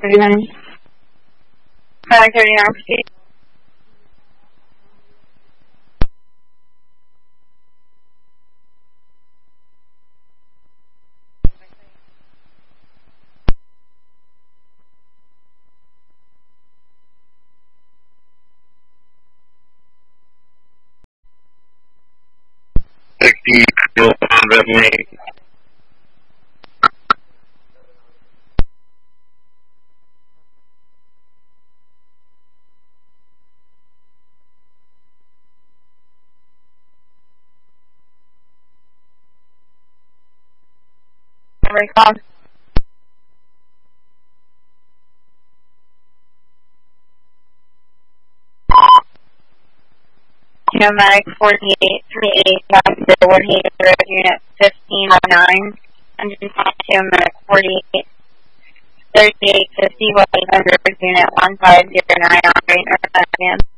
39. 539, proceed. Recall. Nomadic 4838, passenger Woodhaven Road, unit 1509, engine 2, Nomadic 483850, Woodhaven Road, unit 1509, operator,